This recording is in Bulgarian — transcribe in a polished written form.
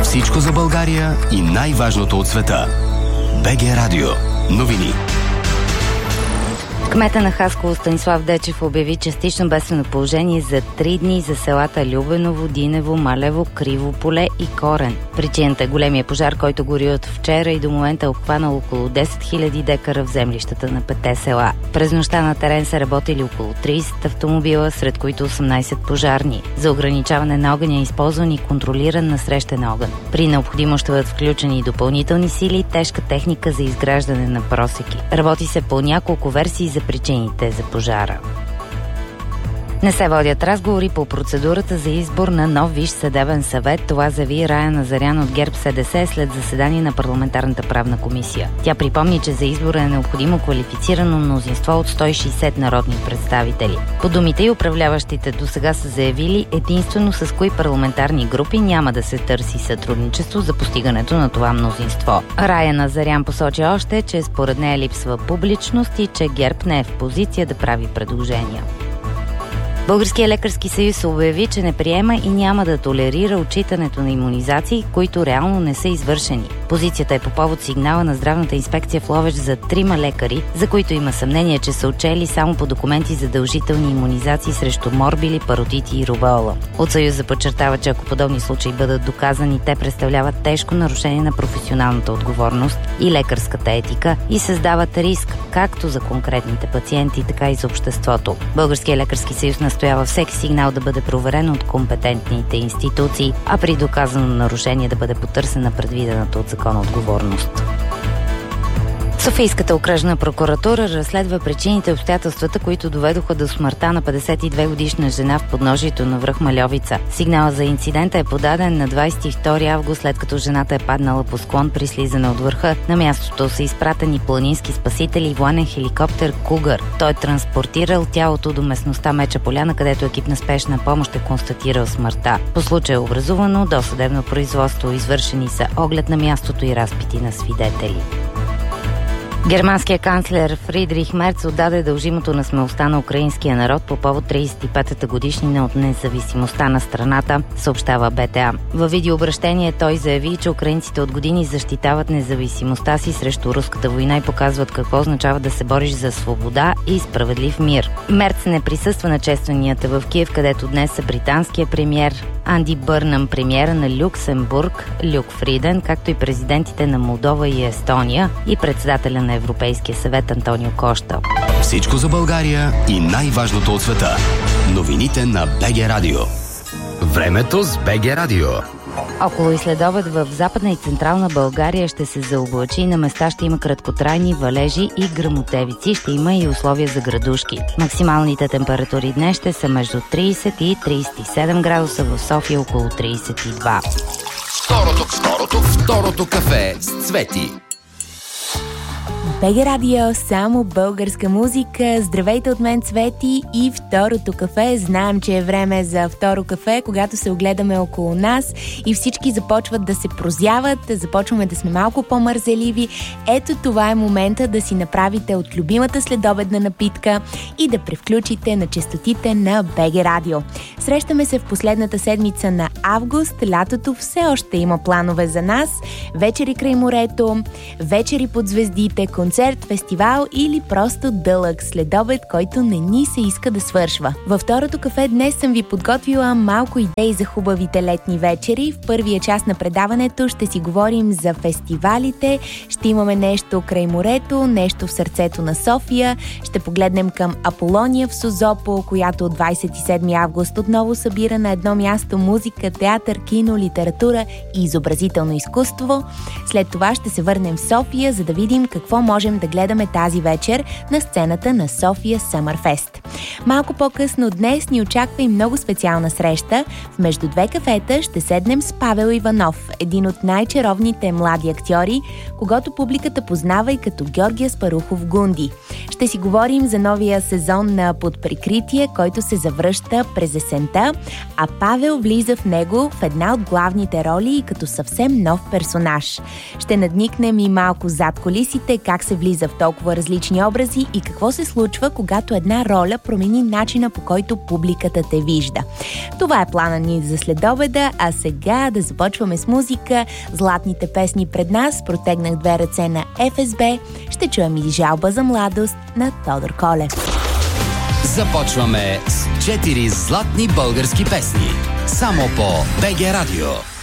Всичко за България и най-важното от света. БГ Радио. Новини. Кмета на Хасково Станислав Дечев обяви частично бедствено положение за 3 дни за селата Любеново, Динево, Малево, Криво поле и Корен. Причината е големия пожар, който гори от вчера и до момента е обхванал около 10 000 декара в землищата на 5 села. През нощта на терен са работили около 30 автомобила, сред които 18 пожарни. За ограничаване на огъня е използван и контролиран насрещен огън. При необходимост ще бъдат включени и допълнителни сили и тежка техника за изграждане на просеки. Работи се по няколко версии за причините за пожара. Не се водят разговори по процедурата за избор на нов Висш съдебен съвет. Това заяви Рая Назарян от ГЕРБ-СДС след заседание на парламентарната правна комисия. Тя припомни, че за избора е необходимо квалифицирано мнозинство от 160 народни представители. По думите и управляващите досега са заявили единствено с кои парламентарни групи няма да се търси сътрудничество за постигането на това мнозинство. Рая Назарян посочи още, че според нея липсва публичност и че ГЕРБ не е в позиция да прави предложения. Българският лекарски съюз обяви, че не приема и няма да толерира отчитането на имунизации, които реално не са извършени. Позицията е по повод сигнала на здравната инспекция в Ловеч за 3 лекари, за които има съмнение, че са отчели само по документи задължителни имунизации срещу морбили, паротити и рубеола. От Съюза подчертава, че ако подобни случаи бъдат доказани, те представляват тежко нарушение на професионалната отговорност и лекарската етика и създават риск както за конкретните пациенти, така и за обществото. Българският лекарски съюз настоява всеки сигнал да бъде проверен от компетентните институции, а при доказано нарушение да бъде потърсена предвидената от закона отговорност. Софийската окръжна прокуратура разследва причините и обстоятелствата, които доведоха до смъртта на 52-годишна жена в подножието на връх Мальовица. Сигнал за инцидента е подаден на 22 август, след като жената е паднала по склон при слизане от върха. На мястото са изпратени планински спасители и военен хеликоптер Кугър. Той е транспортирал тялото до местността Меча поляна, където екип на спешна помощ е констатирал смъртта. По случая е образувано досъдебно производство, извършени са оглед на мястото и разпити на свидетели. Германският канцлер Фридрих Мерц отдаде дължимото на смелостта на украинския народ по повод 35-та годишнина от независимостта на страната, съобщава БТА. Във видеообращение той заяви, че украинците от години защитават независимостта си срещу руската война и показват какво означава да се бориш за свобода и справедлив мир. Мерц не присъства на честванията в Киев, където днес са британския премиер Анди Бърнъм, премиера на Люксембург Люк Фриден, както и президентите на Молдова и Естония и председателя на Европейския съвет Антонио Кошта. Всичко за България и най-важното от света. Новините на БГ Радио. Времето с БГ Радио. Около и следобед в Западна и Централна България ще се заоблачи и на места ще има краткотрайни валежи и гръмотевици, ще има и условия за градушки. Максималните температури днес ще са между 30 и 37 градуса, в София около 32. Второто кафе с Цвети. БГ Радио, само българска музика. Здравейте от мен, Цвети, и второто кафе. Знаем, че е време за второ кафе, когато се огледаме около нас и всички започват да се прозяват, започваме да сме малко по-мързеливи. Ето това е момента да си направите от любимата следобедна напитка и да превключите на честотите на БГ Радио. Срещаме се в последната седмица на август. Лятото все още има планове за нас. Вечери край морето, вечери под звездите, концерт, фестивал или просто дълъг следобед, който не ни се иска да свършва. Във второто кафе днес съм ви подготвила малко идеи за хубавите летни вечери. В първия част на предаването ще си говорим за фестивалите, ще имаме нещо край морето, нещо в сърцето на София, ще погледнем към Аполония в Созопол, която от 27 август отново събира на едно място музика, театър, кино, литература и изобразително изкуство. След това ще се върнем в София, за да видим какво можем да гледаме тази вечер на сцената на София Съмърфест. Малко по-късно днес ни очаква и много специална среща. В между две кафета ще седнем с Павел Иванов, един от най-чаровните млади актьори, когато публиката познава и като Георгия Спарухов Гунди. Ще си говорим за новия сезон на Под прикритие, който се завръща през есента, а Павел влиза в него в една от главните роли и като съвсем нов персонаж. Ще надникнем и малко зад кулисите, как се влиза в толкова различни образи и какво се случва, когато една роля промени начина, по който публиката те вижда. Това е плана ни за следобеда, а сега да започваме с музика. Златните песни пред нас. Протегнах две ръце на ФСБ. Ще чуем и жалба за младост на Тодор Колев. Започваме с 4 златни български песни. Само по БГ Радио.